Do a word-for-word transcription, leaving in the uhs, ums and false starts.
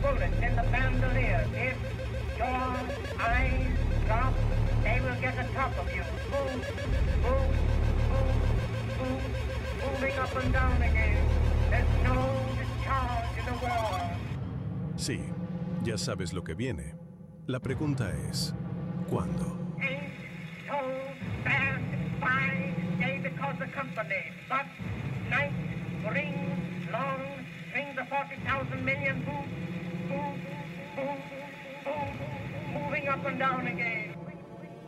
bullets in the bandolier. If your eyes drop, they will get atop of you. Move, move, move, move, moving up and down again. There's no discharge in the war. Sí, ya sabes lo que viene. La pregunta es, ¿cuándo? Ain't so fast by day because of company, but night brings long strings of forty thousand million move, move, move, move, moving up and down again.